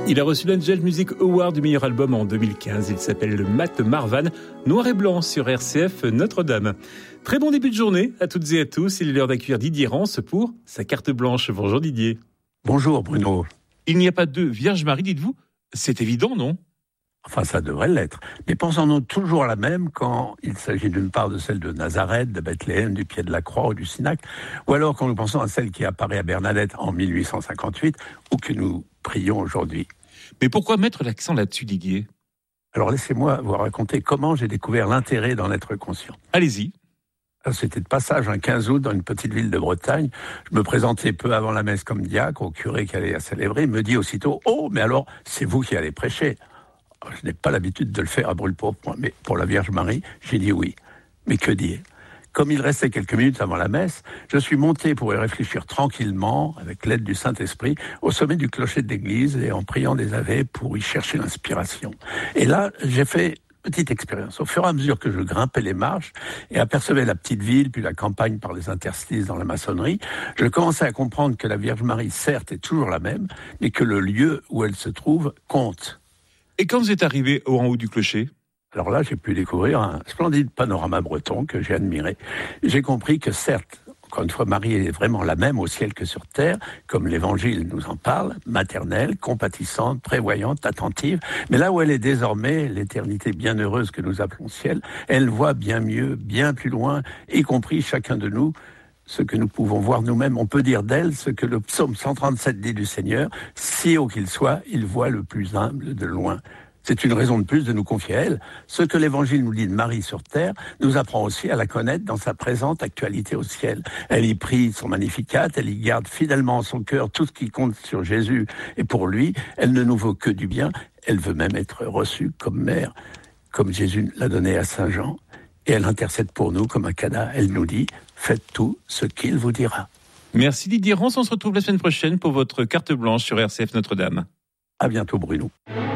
Il a reçu l'Angel Music Award du meilleur album en 2015. Il s'appelle Matt Marvan, noir et blanc sur RCF Notre-Dame. Très bon début de journée à toutes et à tous. Il est l'heure d'accueillir Didier Rance pour sa carte blanche. Bonjour Didier. Bonjour Bruno. Il n'y a pas de Vierge Marie, dites-vous ? C'est évident, non ? Enfin, ça devrait l'être. Mais pensons-nous toujours la même quand il s'agit d'une part de celle de Nazareth, de Bethléem, du pied de la croix ou du Sinac, ou alors quand nous pensons à celle qui apparaît à Bernadette en 1858 ou que nous prions aujourd'hui. Mais pourquoi mettre l'accent là-dessus, Didier ? Alors laissez-moi vous raconter comment j'ai découvert l'intérêt d'en être conscient. Allez-y. C'était de passage un 15 août dans une petite ville de Bretagne. Je me présentais peu avant la messe comme diacre au curé qui allait la célébrer. Il me dit aussitôt « Oh, mais alors, c'est vous qui allez prêcher ?» Je n'ai pas l'habitude de le faire à brûle-pourpoint, mais pour la Vierge Marie, j'ai dit oui. Mais que dire ? Comme il restait quelques minutes avant la messe, je suis monté pour y réfléchir tranquillement, avec l'aide du Saint-Esprit, au sommet du clocher de l'église et en priant des Ave pour y chercher l'inspiration. Et là, j'ai fait petite expérience. Au fur et à mesure que je grimpais les marches et apercevais la petite ville, puis la campagne par les interstices dans la maçonnerie, je commençais à comprendre que la Vierge Marie, certes, est toujours la même, mais que le lieu où elle se trouve compte. Et quand vous êtes arrivé en haut du clocher ? Alors là, j'ai pu découvrir un splendide panorama breton que j'ai admiré. J'ai compris que certes, encore une fois, Marie est vraiment la même au ciel que sur terre, comme l'Évangile nous en parle, maternelle, compatissante, prévoyante, attentive. Mais là où elle est désormais, l'éternité bienheureuse que nous appelons ciel, elle voit bien mieux, bien plus loin, y compris chacun de nous, ce que nous pouvons voir nous-mêmes. On peut dire d'elle ce que le psaume 137 dit du Seigneur, si haut qu'il soit, il voit le plus humble de loin. C'est une raison de plus de nous confier à elle. Ce que l'Évangile nous dit de Marie sur terre nous apprend aussi à la connaître dans sa présente actualité au ciel. Elle y prie son Magnificat, elle y garde fidèlement en son cœur tout ce qui compte sur Jésus. Et pour lui, elle ne nous vaut que du bien. Elle veut même être reçue comme mère, comme Jésus l'a donné à Saint Jean. Et elle intercède pour nous comme un Cana. Elle nous dit « Faites tout ce qu'il vous dira ». Merci Didier Rance. On se retrouve la semaine prochaine pour votre carte blanche sur RCF Notre-Dame. À bientôt Bruno.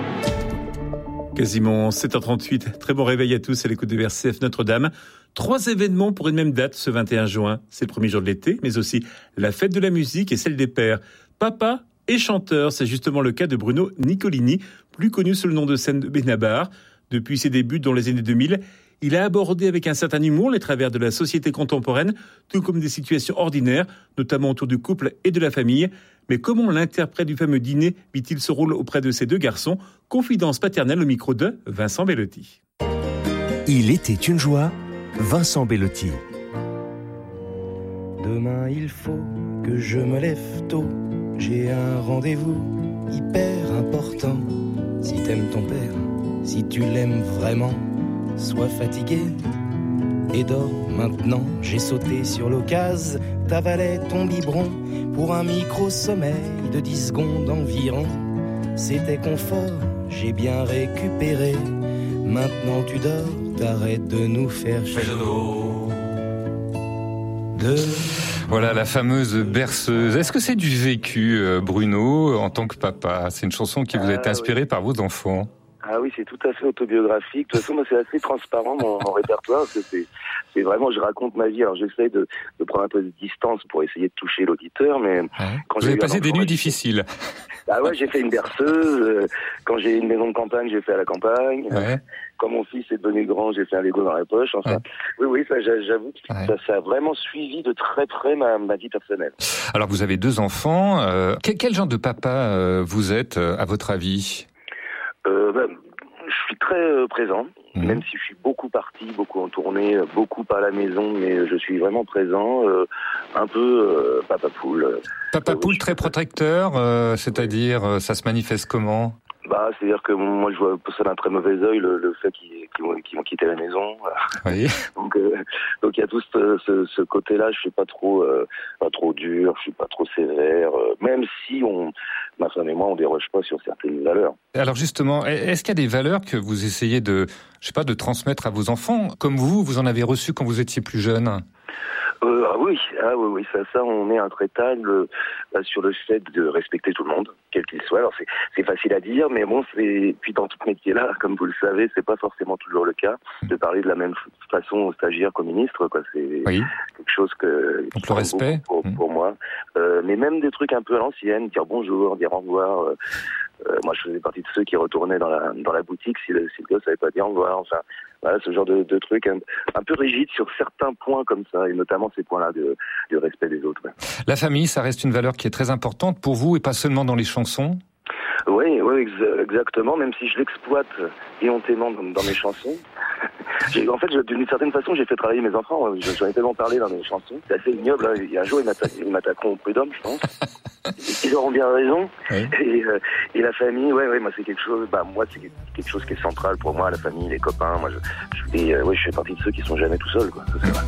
Quasiment 7h38. Très bon réveil à tous à l'écoute de RCF Notre-Dame. 3 événements pour une même date ce 21 juin. C'est le premier jour de l'été, mais aussi la fête de la musique et celle des pères. Papa et chanteur, c'est justement le cas de Bruno Nicolini, plus connu sous le nom de scène de Benabar. Depuis ses débuts dans les années 2000, il a abordé avec un certain humour les travers de la société contemporaine, tout comme des situations ordinaires, notamment autour du couple et de la famille. Mais comment l'interprète du fameux dîner vit-il ce rôle auprès de ses 2 garçons ? Confidence paternelle au micro de Vincent Bellotti. Il était une joie, Vincent Bellotti. Demain il faut que je me lève tôt, j'ai un rendez-vous hyper important. Si t'aimes ton père, si tu l'aimes vraiment, sois fatigué et dors maintenant. J'ai sauté sur l'occasion, t'avalais ton biberon pour un micro-sommeil de 10 secondes environ. C'était confort, j'ai bien récupéré. Maintenant tu dors, t'arrêtes de nous faire chier. Voilà la fameuse berceuse. Est-ce que c'est du vécu, Bruno, en tant que papa ? C'est une chanson qui vous a été inspirée par vos enfants ? Ah oui, c'est tout à fait autobiographique. De toute façon, moi, c'est assez transparent, mon répertoire. C'est vraiment, je raconte ma vie. Alors, j'essaie de prendre un peu de distance pour essayer de toucher l'auditeur, mais quand vous avez passé des nuits difficiles. Ah ouais, j'ai fait une berceuse. Quand j'ai une maison de campagne, j'ai fait à la campagne. Ouais. Quand mon fils est devenu grand, j'ai fait un Lego dans la poche. Enfin, oui, ça, j'avoue que ça a vraiment suivi de très près ma vie personnelle. Alors, vous avez 2 enfants. Quel genre de papa vous êtes, à votre avis ? Je suis très présent, même si je suis beaucoup parti, beaucoup en tournée, beaucoup pas à la maison, mais je suis vraiment présent, un peu papa poule. Papa poule très protecteur, c'est-à-dire ça se manifeste comment ? C'est-à-dire que moi je vois ça d'un très mauvais œil le fait qu'ils vont quitter la maison. Oui. Donc il y a tout ce côté-là. Je suis pas trop dur, je suis pas trop sévère, même si ma femme et moi on déroge pas sur certaines valeurs. Alors justement, est-ce qu'il y a des valeurs que vous essayez de transmettre à vos enfants, comme vous en avez reçu quand vous étiez plus jeune ? Oui, ça on est intraitable sur le fait de respecter tout le monde, quel qu'il soit. Alors c'est facile à dire, mais bon, puis dans tout métier-là, comme vous le savez, c'est pas forcément toujours le cas de parler de la même façon aux stagiaires qu'aux ministres, quoi. C'est quelque chose donc le respect pour moi. Mais même des trucs un peu à l'ancienne, dire bonjour, dire au revoir. Moi, je faisais partie de ceux qui retournaient dans la boutique si le gosse n'avait pas dit au revoir. Enfin, voilà, ce genre de truc un peu rigide sur certains points comme ça, et notamment ces points-là du respect des autres. Ouais. La famille, ça reste une valeur qui est très importante pour vous, et pas seulement dans les chansons. Oui, exactement, même si je l'exploite éhontément dans mes chansons. En fait, d'une certaine façon, j'ai fait travailler mes enfants. J'en ai tellement parlé dans mes chansons. C'est assez ignoble. Hein. Il y a un jour, ils m'attaqueront au prud'homme, je pense. Ils auront bien raison. Oui. Et la famille, moi, c'est quelque chose. C'est quelque chose qui est central pour moi. La famille, les copains. Moi, je fais partie de ceux qui sont jamais tout seuls, quoi. Ça, c'est vrai.